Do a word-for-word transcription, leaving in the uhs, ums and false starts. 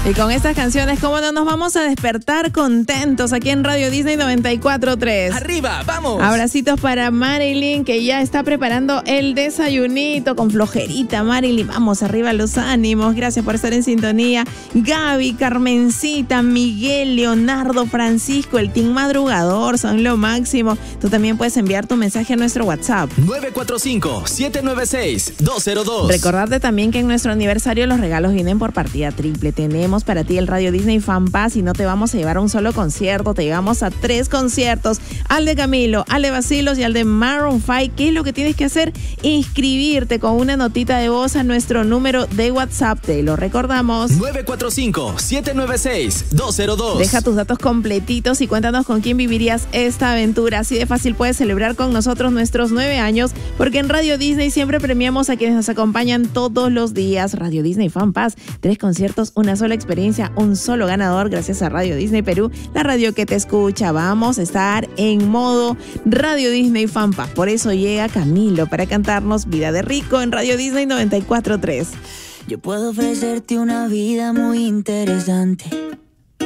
Y con estas canciones, cómo no nos vamos a despertar contentos aquí en Radio Disney noventa y cuatro punto tres. ¡Arriba, vamos! Abracitos para Marilyn, que ya está preparando el desayunito con flojerita. Marilyn, vamos, arriba los ánimos. Gracias por estar en sintonía. Gaby, Carmencita, Miguel, Leonardo, Francisco, el team madrugador, son lo máximo. Tú también puedes enviar tu mensaje a nuestro WhatsApp. nueve cuatro cinco, siete nueve seis, dos cero dos. Recordarte también que en nuestro aniversario los regalos vienen por partida triple. Tenemos para ti el Radio Disney Fan Pass y no te vamos a llevar a un solo concierto, te llevamos a tres conciertos, al de Camilo, al de Bacilos y al de Maroon cinco. ¿Qué es lo que tienes que hacer? Inscribirte con una notita de voz a nuestro número de WhatsApp, te lo recordamos. nueve cuatro cinco, siete nueve seis, dos cero dos. Deja tus datos completitos y cuéntanos con quién vivirías esta aventura. Así de fácil puedes celebrar con nosotros nuestros nueve años, porque en Radio Disney siempre premiamos a quienes nos acompañan todos los días. Radio Disney Fan Pass, tres conciertos, una sola experiencia, un solo ganador, gracias a Radio Disney Perú, la radio que te escucha. Vamos a estar en modo Radio Disney Fan Pass. Por eso llega Camilo para cantarnos Vida de Rico en Radio Disney noventa y cuatro punto tres. Yo puedo ofrecerte una vida muy interesante,